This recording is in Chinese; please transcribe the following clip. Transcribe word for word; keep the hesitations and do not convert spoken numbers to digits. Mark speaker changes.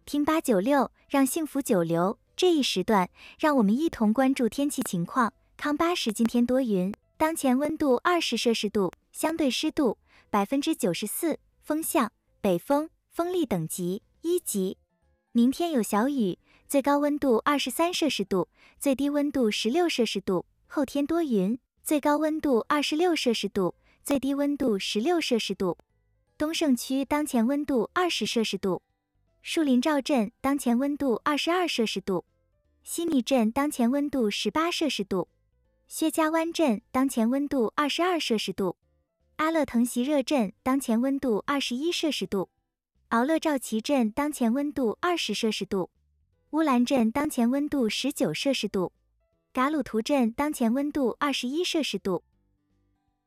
Speaker 1: 听八九六，让幸福久留。这一时段，让我们一同关注天气情况。康巴市今天多云，当前温度二十摄氏度，相对湿度百分之九十四，风向北风，风力等级一级。明天有小雨，最高温度二十三摄氏度，最低温度十六摄氏度。后天多云，最高温度二十六摄氏度，最低温度十六摄氏度。东胜区当前温度二十摄氏度。树林赵镇当前温度二十二摄氏度，西米镇当前温度十八摄氏度，薛家湾镇当前温度二十二摄氏度，阿勒腾席热镇当前温度二十一摄氏度，敖勒赵旗镇当前温度二十摄氏度，乌兰镇当前温度十九摄氏度，噶鲁图镇当前温度二十一摄氏度。